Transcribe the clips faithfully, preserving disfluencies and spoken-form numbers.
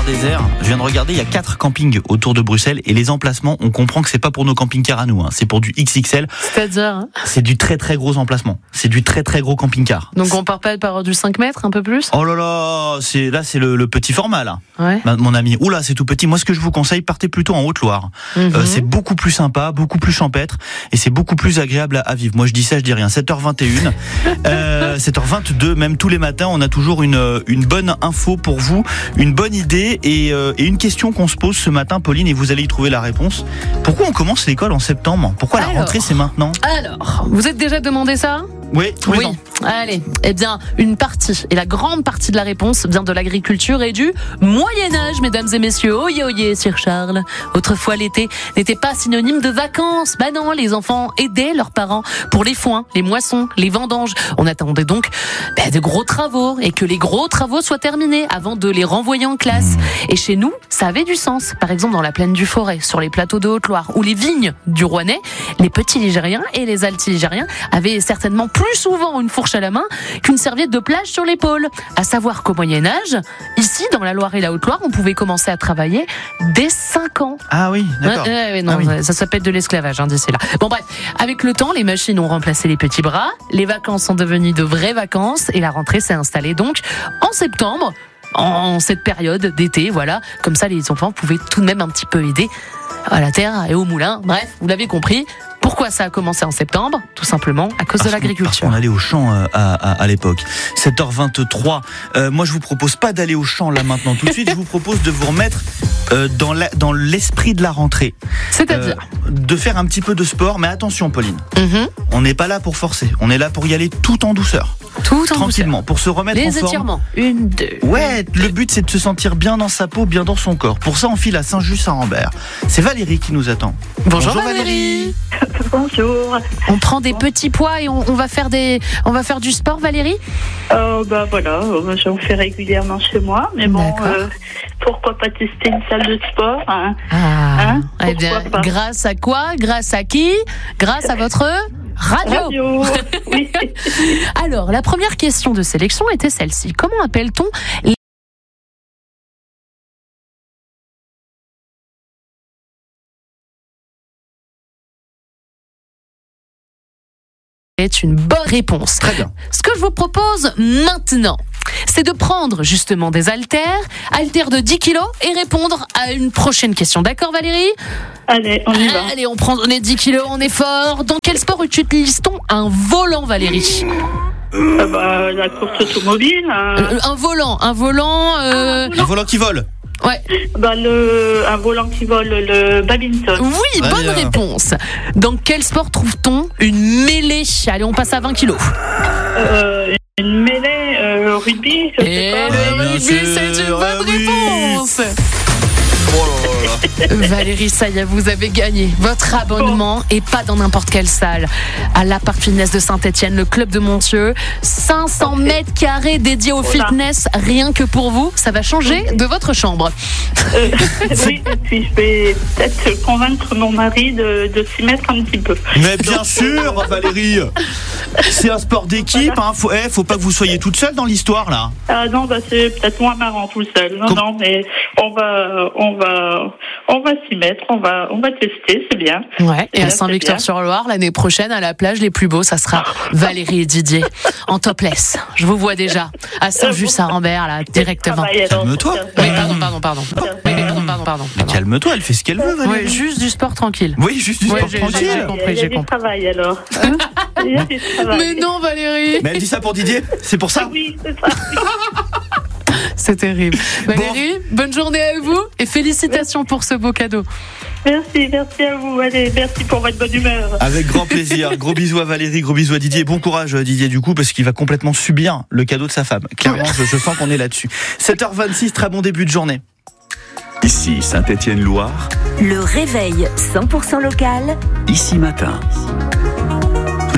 désert. Je viens de regarder, il y a quatre campings autour de Bruxelles et les emplacements, on comprend que c'est pas pour nos camping-cars à nous, hein. C'est pour du X X L. C'est-à-dire hein C'est du très très gros emplacement. C'est du très très gros camping-car. Donc on part pas par du cinq mètres, un peu plus? Oh là là, c'est là c'est le, le petit format là. Ouais. Mon ami. Oula, c'est tout petit. Moi, ce que je vous conseille, partez plutôt en Haute-Loire. Mm-hmm. Euh, c'est beaucoup plus sympa, beaucoup plus champêtre et c'est beaucoup plus agréable à, à vivre. Moi, je dis ça, je dis rien. sept heures vingt et une, euh, sept heures vingt-deux, même tous les matins, on a toujours une une bonne info pour vous, une bonne idée et, euh, et une question qu'on se pose ce matin, Pauline, et vous allez y trouver la réponse. Pourquoi on commence l'école en septembre? Pourquoi la alors, rentrée c'est maintenant? Alors, vous êtes déjà demandé ça? Oui, tous les oui. ans. Allez, eh bien, une partie, et la grande partie de la réponse vient de l'agriculture et du Moyen-Âge, mesdames et messieurs. Oyez, oyez, Sir Charles. Autrefois, l'été n'était pas synonyme de vacances. Bah non, les enfants aidaient leurs parents pour les foins, les moissons, les vendanges. On attendait donc bah, de gros travaux et que les gros travaux soient terminés avant de les renvoyer en classe. Et chez nous, ça avait du sens. Par exemple, dans la plaine du Forêt, sur les plateaux de Haute-Loire ou les vignes du Rouennais, les petits Ligériens et les alti Ligériens avaient certainement plus souvent une fourche à la main qu'une serviette de plage sur l'épaule. À savoir qu'au Moyen-Âge, ici, dans la Loire et la Haute-Loire, on pouvait commencer à travailler dès cinq ans. Ah oui, d'accord. Ouais, ouais, non, ah oui. Ça s'appelle de l'esclavage, hein, d'ici là. Bon bref, avec le temps, les machines ont remplacé les petits bras, les vacances sont devenues de vraies vacances et la rentrée s'est installée donc en septembre, en cette période d'été, voilà. Comme ça, les enfants pouvaient tout de même un petit peu aider à la terre et au moulin. Bref, vous l'avez compris. Pourquoi ça a commencé en septembre? Tout simplement à cause parce de l'agriculture. Parce qu'on allait au champ euh, à, à, à l'époque. sept heures vingt-trois. Euh, moi, je vous propose pas d'aller au champ là maintenant tout de suite. Je vous propose de vous remettre euh, dans, la, dans l'esprit de la rentrée. C'est-à-dire euh, de faire un petit peu de sport. Mais attention, Pauline. Mm-hmm. On n'est pas là pour forcer. On est là pour y aller tout en douceur. Tout en tranquillement, douceur. Pour se remettre Les en forme. étirements. Une, deux. Ouais, le but c'est de se sentir bien dans sa peau, bien dans son corps. Pour ça, on file à Saint-Just-Saint-Rambert. C'est Valérie qui nous attend. Bonjour, Bonjour Valérie. Valérie. Bonjour. On prend des petits pois et on, on va faire des, on va faire du sport, Valérie. Euh, bah voilà, j'en fais régulièrement chez moi, mais bon, euh, pourquoi pas tester une salle de sport hein Ah, hein eh bien, pas. grâce à quoi? Grâce à qui? Grâce à votre radio. radio. Oui. Alors, la première question de sélection était celle-ci. Comment appelle-t-on les C'est une bonne réponse. Très bien. Ce que je vous propose maintenant, c'est de prendre justement des haltères, haltères de dix kilos et répondre à une prochaine question. D'accord Valérie? Allez, on y va. Allez, on prend on est dix kilos, on est fort. Dans quel sport utilise-t-on un volant, Valérie? Euh, bah, la course automobile. Hein. Euh, un volant, un volant... Euh... Un volant qui vole. Ouais. Bah, le, un volant qui vole, le badminton. Oui, bonne Allez, réponse. Dans quel sport trouve-t-on une mêlée? Allez, on passe à vingt kilos. Euh, une mêlée, euh, rugby, je sais Et pas. le bien rugby, sûr, c'est une bonne oui. réponse. Oh là là là. Valérie, ça y est, vous avez gagné votre abonnement et pas dans n'importe quelle salle. À la Parc Fitness de Saint-Etienne, le club de Montieu, cinq cents Okay. mètres carrés dédiés au Voilà. fitness, rien que pour vous. Ça va changer de votre chambre. Euh, oui, et puis je vais peut-être convaincre mon mari de, de s'y mettre un petit peu. Mais bien sûr, Valérie. C'est un sport d'équipe. Hein. Faut, eh, faut pas que vous soyez toute seule dans l'histoire là. Ah non, bah c'est peut-être moins marrant tout seul. Non, Com- non, mais on va, on va, on va s'y mettre. On va, on va tester, c'est bien. Ouais. Et Là, à c'est Saint-Victor-sur-Loire, l'année prochaine, à la plage les plus beaux, ça sera Valérie et Didier en topless. Je vous vois déjà à Saint-Just-Saint-Rambert, là, directement. Travail, alors, Calme-toi. c'est- Oui, pardon, pardon, pardon. Oui, pardon, pardon, pardon. pardon. Calme-toi, elle fait ce qu'elle veut, Valérie. Ouais, juste du sport tranquille. Oui, juste du Ouais, sport j'ai- tranquille. j'ai Il y a- compris, il y a j'ai du compris. travail alors. Hein Il y a du travail. Mais non, Valérie. Mais elle dit ça pour Didier. C'est pour Ah ça. oui, c'est ça. C'est terrible. Valérie, bonne journée à vous et félicitations pour ce beau cadeau. Merci, merci à vous. Allez, merci pour votre bonne humeur. Avec grand plaisir. Gros bisous à Valérie, gros bisous à Didier. Bon courage Didier du coup parce qu'il va complètement subir le cadeau de sa femme. Clairement, je, je sens qu'on est là-dessus. sept heures vingt-six, très bon début de journée. Ici Saint-Étienne-Loire, Le réveil cent pour cent local. ici matin. Tous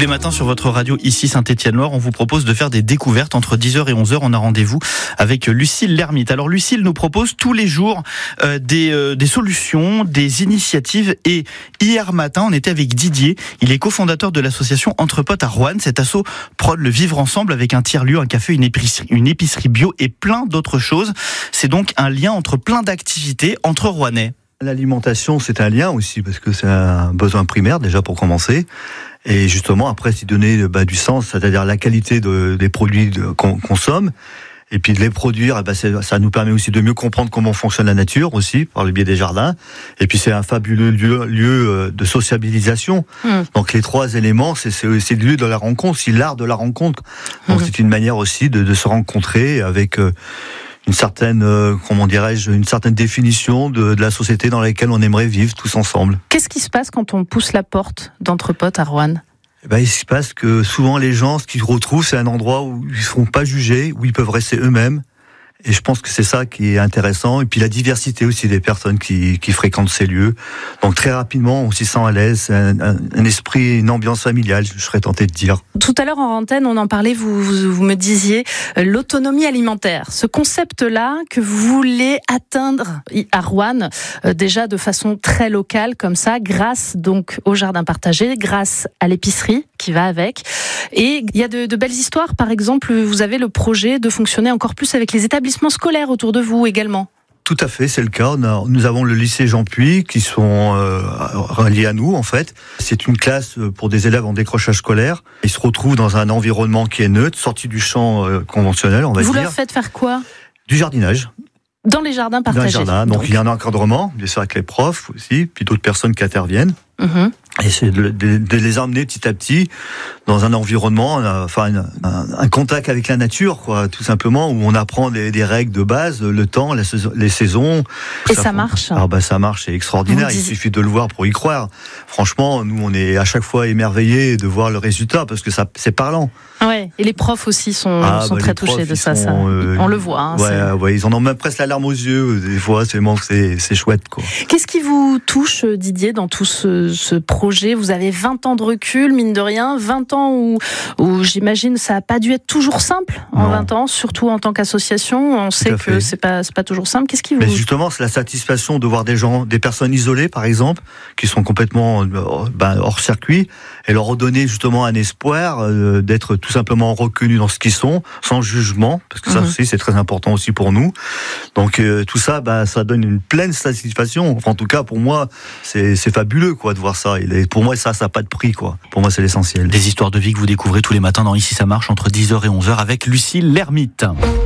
les matins sur votre radio ici Saint-Étienne-Loire, on vous propose de faire des découvertes entre dix heures et onze heures. On a rendez-vous avec Lucille Lermite. Alors Lucille nous propose tous les jours euh, des, euh, des solutions, des initiatives. Et hier matin, on était avec Didier. Il est cofondateur de l'association Entre Potes à Roanne. Cet asso prône le vivre ensemble avec un tiers-lieu, un café, une épicerie, une épicerie bio et plein d'autres choses. C'est donc un lien entre plein d'activités entre Rouennais. L'alimentation, c'est un lien aussi, parce que c'est un besoin primaire, déjà pour commencer. Et justement, après, c'est donner bah, du sens, c'est-à-dire la qualité de, des produits de, qu'on consomme. Et puis de les produire, bah, ça nous permet aussi de mieux comprendre comment fonctionne la nature aussi, par le biais des jardins. Et puis c'est un fabuleux lieu, lieu de sociabilisation. Mmh. Donc les trois éléments, c'est, c'est, c'est le lieu de la rencontre, c'est l'art de la rencontre. Donc mmh. c'est une manière aussi de, de se rencontrer avec... Euh, une certaine, euh, comment dirais-je, une certaine définition de, de la société dans laquelle on aimerait vivre tous ensemble. Qu'est-ce qui se passe quand on pousse la porte d'Entre Potes à Roanne ? Eh ben, il se passe que souvent les gens, ce qu'ils retrouvent, c'est un endroit où ils ne seront pas jugés, où ils peuvent rester eux-mêmes. Et je pense que c'est ça qui est intéressant. Et puis la diversité aussi des personnes qui, qui fréquentent ces lieux. Donc très rapidement, on s'y sent à l'aise. Un, un, un esprit, une ambiance familiale, je serais tenté de dire. Tout à l'heure en antenne, on en parlait, vous, vous, vous me disiez euh, l'autonomie alimentaire. Ce concept-là que vous voulez atteindre à Roanne, euh, déjà de façon très locale comme ça, grâce donc au jardin partagé, grâce à l'épicerie qui va avec. Et il y a de, de belles histoires. Par exemple, vous avez le projet de fonctionner encore plus avec les établissements scolaires autour de vous également. Tout à fait, c'est le cas. On a, nous avons le lycée Jean Puy qui sont euh, reliés à nous en fait. C'est une classe pour des élèves en décrochage scolaire. Ils se retrouvent dans un environnement qui est neutre, sorti du champ euh, conventionnel, on va vous dire. Vous leur faites faire quoi ? Du jardinage. Dans les jardins partagés. Dans les jardins. Donc, donc il y a un encadrement, bien sûr avec les profs aussi, puis d'autres personnes qui interviennent. Mmh. Et c'est de, de, de les emmener petit à petit dans un environnement, enfin un, un contact avec la nature, quoi, tout simplement, où on apprend des, des règles de base, le temps, les saisons. Les saisons et ça, ça marche. Ah bah ça marche, c'est extraordinaire. Il suffit de le voir pour y croire. Franchement, nous on est à chaque fois émerveillés de voir le résultat parce que ça c'est parlant. Ouais. Et les profs aussi sont, ah, sont bah, très touchés de ça. Sont, ça. Euh, on le voit. Hein, ouais, c'est... ouais, ils en ont même presque la larme aux yeux. Des fois, c'est c'est, c'est chouette, quoi. Qu'est-ce qui vous touche, Didier, dans tout ce, ce projet ? Vous avez vingt ans de recul, mine de rien, vingt ans où, où j'imagine ça n'a pas dû être toujours simple en non. vingt ans, surtout en tant qu'association. On sait que c'est pas, c'est pas toujours simple. Qu'est-ce qui vous... Mais justement, c'est la satisfaction de voir des gens, des personnes isolées, par exemple, qui sont complètement ben, hors circuit, et leur redonner justement un espoir euh, d'être tout simplement reconnus dans ce qu'ils sont, sans jugement, parce que ça mmh. aussi, c'est très important aussi pour nous. Donc euh, tout ça, bah, ça donne une pleine satisfaction. Enfin, en tout cas, pour moi, c'est, c'est fabuleux, quoi, de voir ça. Et pour moi, ça, ça n'a pas de prix, quoi. Pour moi, c'est l'essentiel. Des histoires de vie que vous découvrez tous les matins dans Ici ça marche entre dix heures et onze heures avec Lucille Lermite.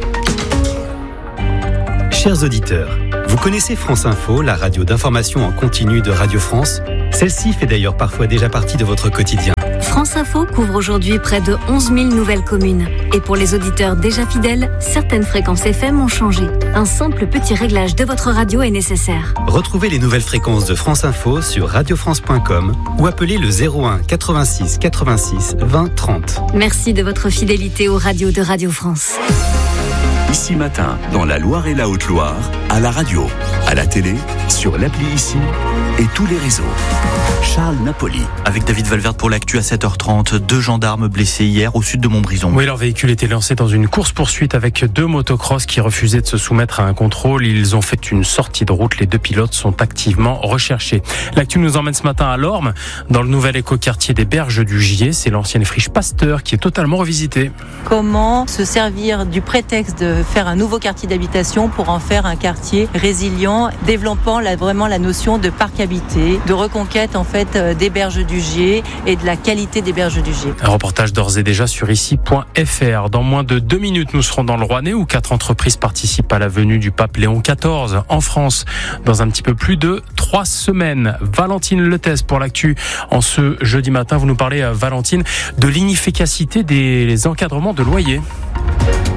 Chers auditeurs, vous connaissez France Info, la radio d'information en continu de Radio France. Celle-ci fait d'ailleurs parfois déjà partie de votre quotidien. France Info couvre aujourd'hui près de onze mille nouvelles communes. Et pour les auditeurs déjà fidèles, certaines fréquences F M ont changé. Un simple petit réglage de votre radio est nécessaire. Retrouvez les nouvelles fréquences de France Info sur radio france point com ou appelez le zéro un quatre-vingt-six quatre-vingt-six vingt trente. Merci de votre fidélité aux radios de Radio France. Ici Matin, dans la Loire et la Haute-Loire, à la radio, à la télé, sur l'appli Ici et tous les réseaux. Charles Napoli. Avec David Valverde pour l'actu à sept heures trente. Deux gendarmes blessés hier au sud de Montbrison. Oui, leur véhicule était lancé dans une course-poursuite avec deux motocross qui refusaient de se soumettre à un contrôle. Ils ont fait une sortie de route. Les deux pilotes sont activement recherchés. L'actu nous emmène ce matin à Lorme, dans le nouvel écoquartier des Berges du Gier. C'est l'ancienne friche Pasteur qui est totalement revisitée. Comment se servir du prétexte de faire un nouveau quartier d'habitation pour en faire un quartier résilient, développant la, vraiment la notion de parc habité, de reconquête en fait des Berges du Gier et de la qualité des Berges du Gier. Un reportage d'ores et déjà sur ici point f r. Dans moins de deux minutes, nous serons dans le Rouennais où quatre entreprises participent à la venue du pape Léon quatorze en France dans un petit peu plus de trois semaines. Valentine Letès pour l'actu. En ce jeudi matin, vous nous parlez, Valentine, de l'inefficacité des encadrements de loyers.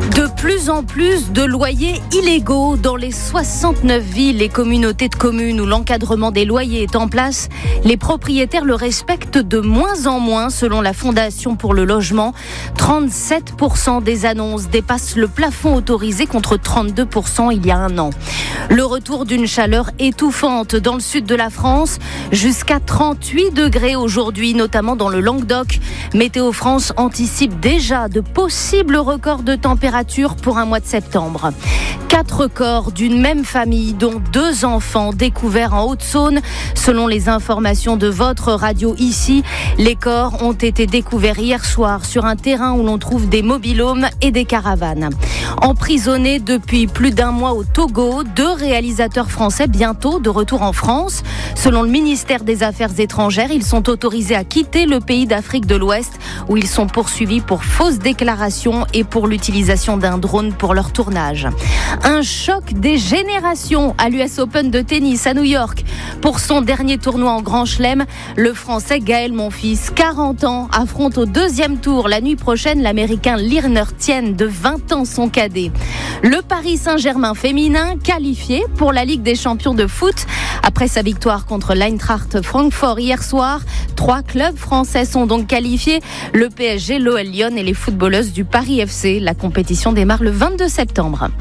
De plus en plus de loyers illégaux dans les soixante-neuf villes et communautés de communes où l'encadrement des loyers est en place. Les propriétaires le respectent de moins en moins selon la Fondation pour le logement. trente-sept pour cent des annonces dépassent le plafond autorisé contre trente-deux pour cent il y a un an. Le retour d'une chaleur étouffante dans le sud de la France, jusqu'à trente-huit degrés aujourd'hui, notamment dans le Languedoc. Météo France anticipe déjà de possibles records de température pour un mois de septembre. Quatre corps d'une même famille, dont deux enfants découverts en Haute-Saône. Selon les informations de votre radio ici, les corps ont été découverts hier soir sur un terrain où l'on trouve des mobil-homes et des caravanes. Emprisonnés depuis plus d'un mois au Togo, deux réalisateurs français bientôt de retour en France. Selon le ministère des Affaires étrangères, ils sont autorisés à quitter le pays d'Afrique de l'Ouest où ils sont poursuivis pour fausses déclarations et pour l'utilisation d'un drone pour leur tournage. Un choc des générations à l'U S Open de tennis à New York. Pour son dernier tournoi en Grand Chelem, le Français Gaël Monfils, quarante ans, affronte au deuxième tour la nuit prochaine l'Américain Lirner Tien, de vingt ans, son cadet. Le Paris Saint-Germain féminin qualifié pour la Ligue des champions de foot. Après sa victoire contre l'Eintracht Francfort hier soir, trois clubs français sont donc qualifiés. Le P S G, l'O L Lyon et les footballeuses du Paris F C. La compétition démarre le vingt-deux septembre.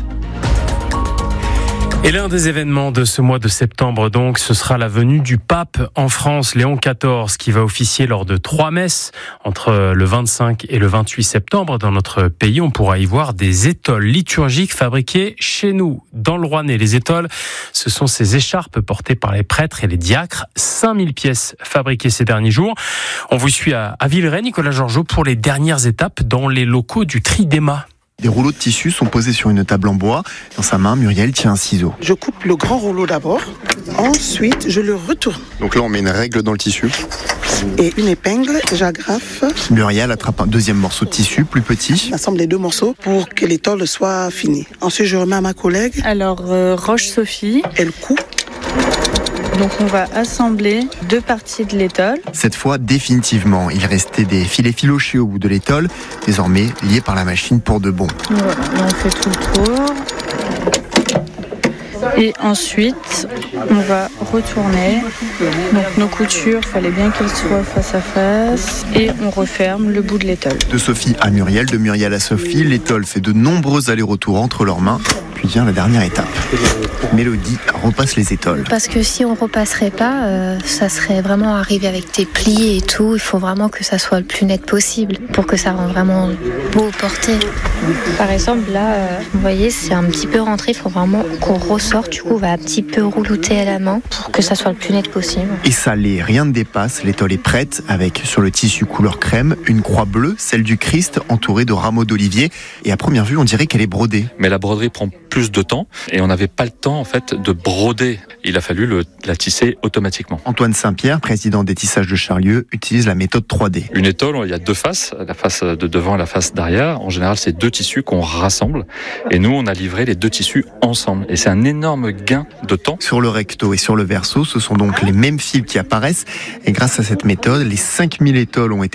Et l'un des événements de ce mois de septembre, donc, ce sera la venue du pape en France, Léon quatorze, qui va officier lors de trois messes entre le vingt-cinq et le vingt-huit septembre. Dans notre pays, on pourra y voir des étoles liturgiques fabriquées chez nous, dans le Rouennais. Les étoles, ce sont ces écharpes portées par les prêtres et les diacres. cinq mille pièces fabriquées ces derniers jours. On vous suit à, à Villeray, Nicolas Georgeot, pour les dernières étapes dans les locaux du Tridéma. Des rouleaux de tissu sont posés sur une table en bois. Dans sa main, Muriel tient un ciseau. Je coupe le grand rouleau d'abord. Ensuite, je le retourne. Donc là, on met une règle dans le tissu. Et une épingle, j'agrafe. Muriel attrape un deuxième morceau de tissu, plus petit. J'assemble les deux morceaux pour que l'étole soit finie. Ensuite, je remets à ma collègue. Alors, euh, Roche-Sophie. Elle coupe. Donc on va assembler deux parties de l'étole. Cette fois, définitivement, il restait des filets filochés au bout de l'étole, désormais liés par la machine pour de bon. Voilà, on fait tout le tour. Et ensuite, on va retourner. Donc nos coutures, il fallait bien qu'elles soient face à face. Et on referme le bout de l'étole. De Sophie à Muriel, de Muriel à Sophie, l'étole fait de nombreux allers-retours entre leurs mains. Puis vient la dernière étape. Mélodie repasse les étoles. Parce que si on repasserait pas, euh, ça serait vraiment arrivé avec des plis et tout. Il faut vraiment que ça soit le plus net possible pour que ça rende vraiment beau porté. Par exemple, là, euh, vous voyez, c'est un petit peu rentré. Il faut vraiment qu'on ressorte. Du coup, on va un petit peu roulouter à la main pour que ça soit le plus net possible. Et ça l'est, rien ne dépasse. L'étole est prête avec sur le tissu couleur crème une croix bleue, celle du Christ, entourée de rameaux d'olivier. Et à première vue, on dirait qu'elle est brodée. Mais la broderie prend plus de temps et on n'avait pas le temps en fait de broder. Il a fallu le, la tisser automatiquement. Antoine Saint-Pierre, président des tissages de Charlieu, utilise la méthode trois D. Une étole, il y a deux faces, la face de devant et la face d'arrière. En général, c'est deux tissus qu'on rassemble et nous, on a livré les deux tissus ensemble. Et c'est un énorme gain de temps. Sur le recto et sur le verso, ce sont donc les mêmes fils qui apparaissent et grâce à cette méthode, les cinq mille étoles ont été